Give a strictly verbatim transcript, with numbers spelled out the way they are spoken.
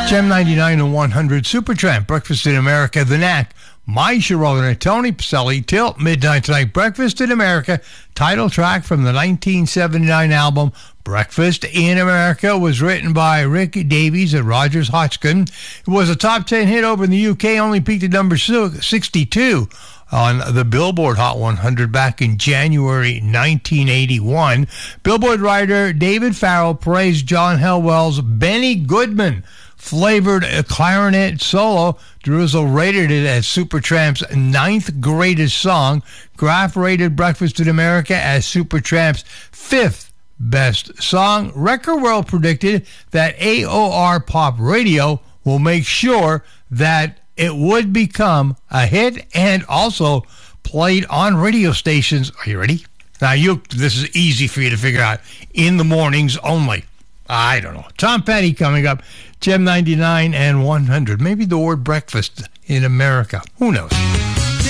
Gem ninety-nine and one hundred, Supertramp, Breakfast in America, The Knack, My Shirolina, Tony Pacelli, Till Midnight Tonight, Breakfast in America, title track from the nineteen seventy-nine album Breakfast in America, was written by Rick Davies and Rogers Hodgkin. It was a top ten hit over in the U K, only peaked at number sixty-two on the Billboard Hot one hundred back in January nineteen eighty-one. Billboard writer David Farrell praised John Helwell's Benny Goodman flavored a clarinet solo. Drizzle rated it as Supertramp's ninth greatest song. Graf rated Breakfast in America as Supertramp's fifth best song. Record World predicted that A O R Pop Radio will make sure that it would become a hit and also played on radio stations. Are you ready? Now, you this is easy for you to figure out. In the mornings only. I don't know. Tom Petty coming up. Gem ninety-nine and one hundred. Maybe the word breakfast in America. Who knows?